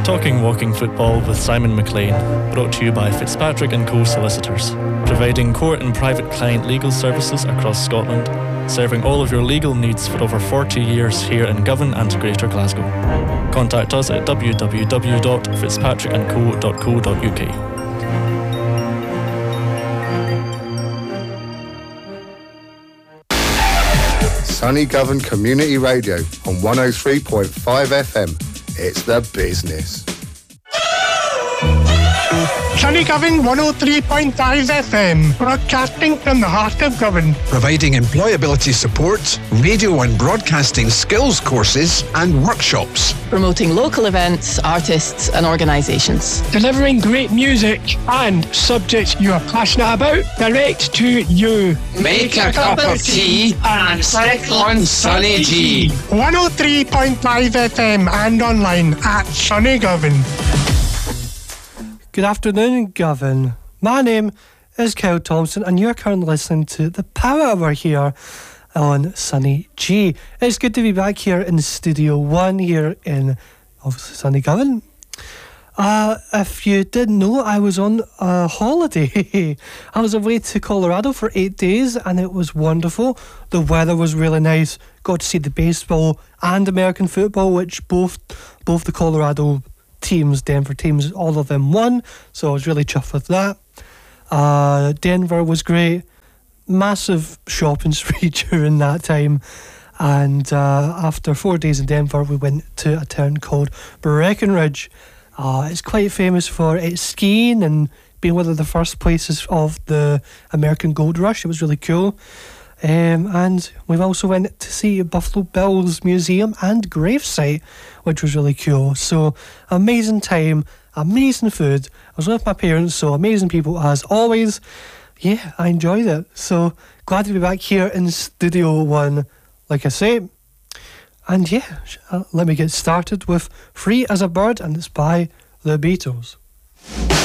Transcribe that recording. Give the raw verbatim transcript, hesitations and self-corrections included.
Talking Walking Football with Simon McLean, brought to you by Fitzpatrick and Co Solicitors, providing court and private client legal services across Scotland, serving all of your legal needs for over forty years here in Govan and Greater Glasgow. Contact us at w w w dot fitzpatrick and co dot co dot u k. Sunny Govan Community Radio on one oh three point five F M. It's the business. Sunny Govan one oh three point five F M, broadcasting from the heart of Govan. Providing employability support, radio and broadcasting skills courses and workshops. Promoting local events, artists and organisations. Delivering great music and subjects you are passionate about direct to you. Make a cup of tea and sit on Sunny G. one oh three point five F M and online at Sunny Govan. Good afternoon, Govan. My name is Kyle Thompson and you're currently listening to The Power Hour here on Sunny G. It's good to be back here in Studio One here in obviously Sunny Govan. Uh, if you didn't know, I was on a holiday. I was away to Colorado for eight days and it was wonderful. The weather was really nice. Got to see the baseball and American football, which both both the Colorado teams, Denver teams, all of them won, so I was really chuffed with that. Uh, Denver was great, massive shopping spree during that time, and uh, after four days in Denver we went to a town called Breckenridge. Uh, it's quite famous for its skiing and being one of the first places of the American Gold Rush. It was really cool. Um, and we've also went to see Buffalo Bills Museum and gravesite, which was really cool. So amazing time, amazing food. I was with my parents, so amazing people as always. Yeah, I enjoyed it. So glad to be back here in Studio One, like I say. And yeah, let me get started with Free as a Bird, and it's by The Beatles.